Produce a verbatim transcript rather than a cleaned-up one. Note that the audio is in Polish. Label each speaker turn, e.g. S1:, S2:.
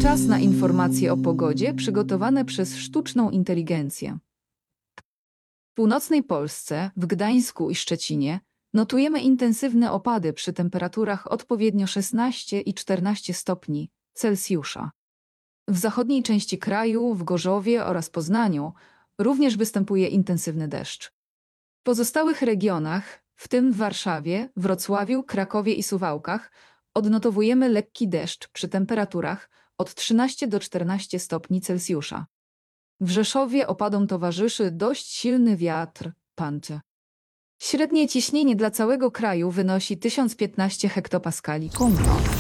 S1: Czas na informacje o pogodzie przygotowane przez sztuczną inteligencję. W północnej Polsce, w Gdańsku i Szczecinie, notujemy intensywne opady przy temperaturach odpowiednio szesnaście i czternaście stopni Celsjusza. W zachodniej części kraju, w Gorzowie oraz Poznaniu, również występuje intensywny deszcz. W pozostałych regionach, w tym w Warszawie, Wrocławiu, Krakowie i Suwałkach, odnotowujemy lekki deszcz przy temperaturach od trzynastu do czternastu stopni Celsjusza. W Rzeszowie opadom towarzyszy dość silny wiatr Panty. Średnie ciśnienie dla całego kraju wynosi tysiąc piętnaście hektopaskali.